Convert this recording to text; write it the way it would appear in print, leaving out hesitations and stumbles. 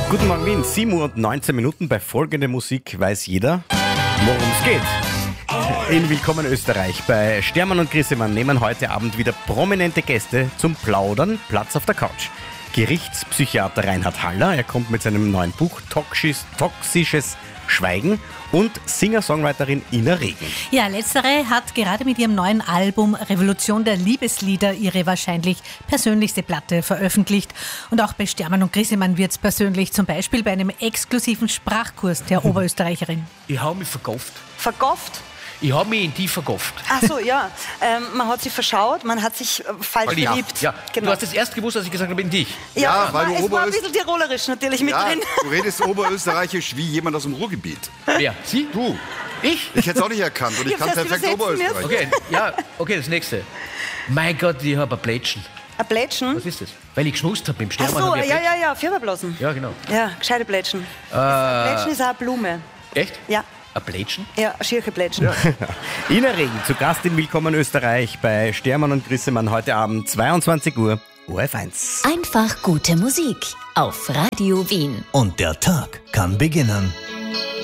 Guten Morgen Wien, 7 Uhr und 19 Minuten. Bei folgender Musik weiß jeder, worum es geht. In Willkommen Österreich bei Stermann und Grissemann nehmen heute Abend wieder prominente Gäste zum Plaudern Platz auf der Couch. Gerichtspsychiater Reinhard Haller, er kommt mit seinem neuen Buch Toxisches Schweigen, und Singer-Songwriterin Ina Regen. Ja, letztere hat gerade mit ihrem neuen Album Revolution der Liebeslieder ihre wahrscheinlich persönlichste Platte veröffentlicht. Und auch bei Stermann und Grissemann wird es persönlich, zum Beispiel bei einem exklusiven Sprachkurs der Oberösterreicherin. Ich habe mich vergofft. Vergofft? Ich habe mich in die vergofft. Ach so, ja. Man hat sich verschaut, man hat sich falsch verliebt. Ja. Genau. Du hast es erst gewusst, als ich gesagt habe, in dich. Ja, weil du es war ein bisschen tirolerisch natürlich mit drin. Du redest oberösterreichisch wie jemand aus dem Ruhrgebiet. Wer? Sie? Du. Ich? Ich hätte es auch nicht erkannt und ich Ich kann hab's erst perfekt übersetzen Oberösterreich. Okay, ja, okay, das nächste. Mein Gott, ich habe ein Plätschen. Ein Plätschen? Was ist das? Weil ich geschmust habe mit dem Ach Stermann. so, hab ich ein ja, Firmablasen. Ja, genau. Ja, gescheite Plätschen. Plätschen ist auch eine Blume. Echt? Ja, Ein Plätschen? ja, schierche Plätschen. Ina Regen zu Gast in Willkommen Österreich bei Stermann und Grissemann heute Abend 22 Uhr, ORF1. Einfach gute Musik auf Radio Wien. Und der Tag kann beginnen.